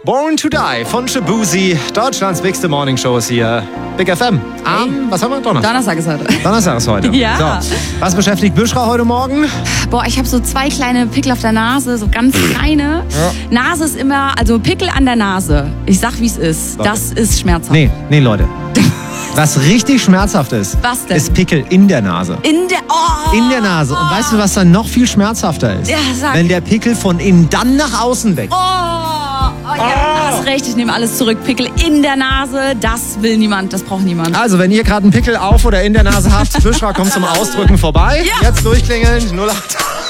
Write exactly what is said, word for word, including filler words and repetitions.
Born to Die von Shabuzi, Deutschlands bigste Morning Show ist hier. Big F M. Am, hey. Was haben wir? Donnerstag. Donnerstag ist heute. Donnerstag ist heute. Ja. So. Was beschäftigt Büschra heute Morgen? Boah, ich habe so zwei kleine Pickel auf der Nase, so ganz kleine. Ja. Nase ist immer, also Pickel an der Nase. Ich sag, wie es ist. Leute. Das ist schmerzhaft. Nee, nee, Leute. Was richtig schmerzhaft ist, was denn? Ist Pickel in der Nase. In der, oh, in der Nase. Und oh. weißt du, was dann noch viel schmerzhafter ist? Ja, sag. Wenn der Pickel von innen dann nach außen wächst. Oh, oh, ja, oh. Hast recht, ich nehme alles zurück. Pickel in der Nase, das will niemand, das braucht niemand. Also, wenn ihr gerade einen Pickel auf oder in der Nase habt, Büschra kommt zum Ausdrücken vorbei. Ja. Jetzt durchklingeln, null acht